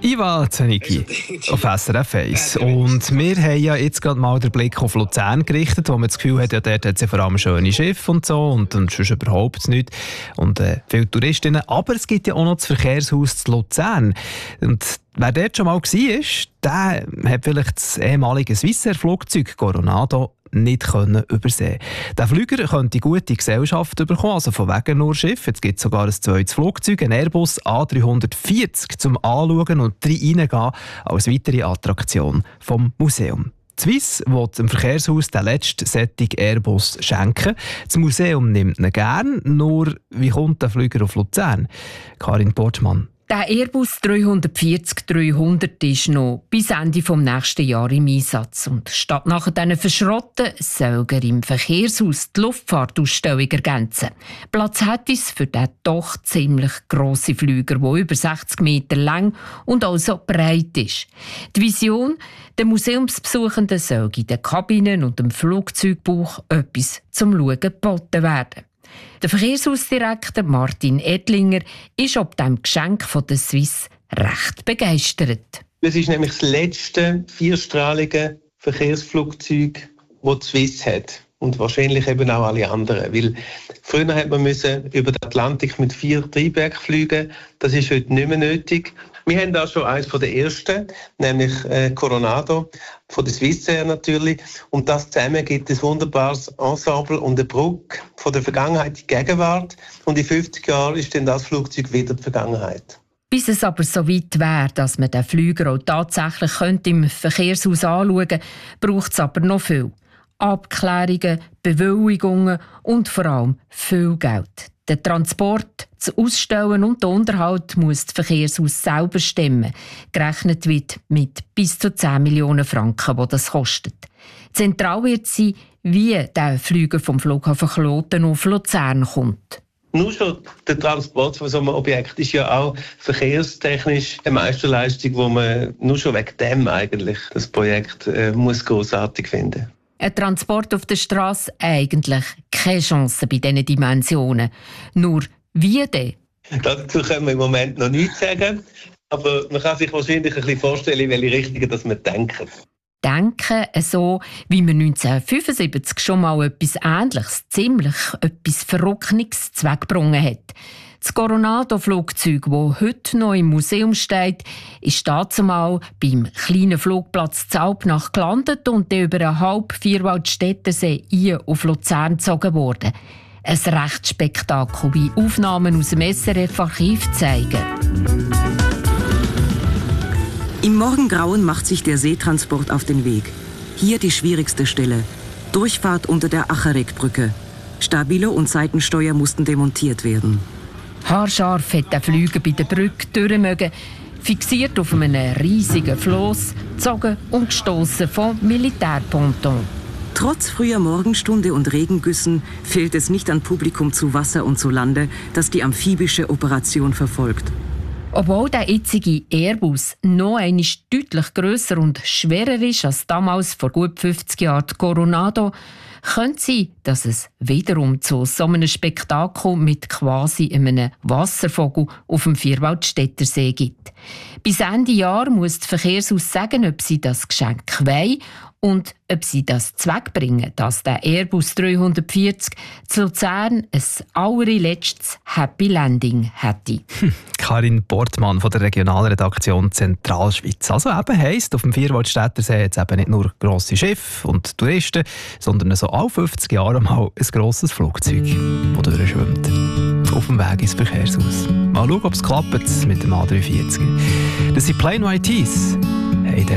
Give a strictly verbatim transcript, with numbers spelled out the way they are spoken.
Viva Zaniki auf S R F eins. Und wir haben ja jetzt gerade mal den Blick auf Luzern gerichtet, wo man das Gefühl hat, ja, dort hat es ja vor allem schöne Schiffe und so und, und sonst überhaupt nicht. Und äh, viele Touristinnen. Aber es gibt ja auch noch das Verkehrshaus zu Luzern. Und wer dort schon mal war, der hat vielleicht das ehemalige Swissair-Flugzeug Coronado nicht können übersehen. Der Flüger könnte gute Gesellschaft bekommen, also von wegen nur Schiff. Jetzt gibt es sogar ein zweites Flugzeug, ein Airbus A drei vierzig, zum Anschauen und reingehen als weitere Attraktion vom Museum. Die Swiss will dem Verkehrshaus den letzten solchen Airbus schenken. Das Museum nimmt ihn gern, nur wie kommt der Flüger auf Luzern? Karin Portmann. Der Airbus drei vierzig dreihundert ist noch bis Ende des nächsten Jahres im Einsatz. Und statt nachher diesen verschrotten, soll er im Verkehrshaus die Luftfahrtausstellung ergänzen. Platz hat es für den doch ziemlich grossen Flüger, der über sechzig Meter lang und also breit ist. Die Vision, den Museumsbesuchenden soll in den Kabinen und dem Flugzeugbauch etwas zum Schauen geboten werden. Der Verkehrshausdirektor Martin Edlinger ist ob dem Geschenk von der Swiss recht begeistert. Es ist nämlich das letzte vierstrahlige Verkehrsflugzeug, das die Swiss hat. Und wahrscheinlich eben auch alle anderen. Weil früher hat man müssen über den Atlantik mit vier Triebwerken fliegen. Das ist heute nicht mehr nötig. Wir haben da schon eines der ersten, nämlich äh, Coronado, von der Swissair natürlich. Und das zusammen gibt ein wunderbares Ensemble und eine Brücke von der Vergangenheit in die Gegenwart. Und in fünfzig Jahren ist dann das Flugzeug wieder die Vergangenheit. Bis es aber so weit wäre, dass man den Flüger auch tatsächlich könnte im Verkehrshaus anschauen könnte, braucht es aber noch viel. Abklärungen, Bewilligungen und vor allem viel Geld. Der Transport, das Ausstellen und der Unterhalt muss das Verkehrshaus selber stemmen. Gerechnet wird mit bis zu zehn Millionen Franken, die das kostet. Zentral wird sein, wie der Flüger vom Flughafen Kloten auf Luzern kommt. Nur schon der Transport von so einem Objekt ist ja auch verkehrstechnisch eine Meisterleistung, wo man nur schon wegen dem eigentlich das Projekt äh, muss grossartig finden. Ein Transport auf der Straße eigentlich keine Chance bei diesen Dimensionen. Nur wie denn? Dazu können wir im Moment noch nichts sagen. Aber man kann sich wahrscheinlich ein bisschen vorstellen, in welche Richtung dass wir denken. Denken, so wie man neunzehnhundertfünfundsiebzig schon mal etwas Ähnliches, ziemlich etwas Verrückendes weggebracht hat. Das Coronado-Flugzeug, das heute noch im Museum steht, ist dazumal beim kleinen Flugplatz Zaubnach gelandet und dann über einen halben Vierwaldstättersee hier auf Luzern gezogen worden. Ein Rechtsspektakel, wie Aufnahmen aus dem S R F-Archiv zeigen. Im Morgengrauen macht sich der Seetransport auf den Weg. Hier die schwierigste Stelle. Durchfahrt unter der Acherek-Brücke. Stabilo und Seitensteuer mussten demontiert werden. Haarscharf hat der Flüger bei der Brücke durchmögen, fixiert auf einem riesigen Floss, gezogen und gestossen vom Militärponton. Trotz früher Morgenstunde und Regengüssen fehlt es nicht an Publikum zu Wasser und zu Lande, das die amphibische Operation verfolgt. Obwohl der jetzige Airbus noch einmal deutlich grösser und schwerer ist als damals vor gut fünfzig Jahren die Coronado, könnte sein, dass es wiederum zu so einem Spektakel mit quasi einem Wasservogel auf dem Vierwaldstättersee gibt. Bis Ende Jahr muss das Verkehrshaus sagen, ob sie das Geschenk wollen und ob sie das zweckbringen, dass der Airbus drei vierzig zu Luzern ein allerletztes Happy Landing hätte. Karin Portmann von der Regionalredaktion Zentralschweiz. Also eben heisst, auf dem Vierwaldstättersee jetzt eben nicht nur grosse Schiffe und Touristen, sondern so alle fünfzig Jahre mal ein grosses Flugzeug, das durchschwimmt. Auf dem Weg ins Verkehrshaus. Mal schauen, ob es klappt mit dem A drei vierzig. Das sind Plain White Tees.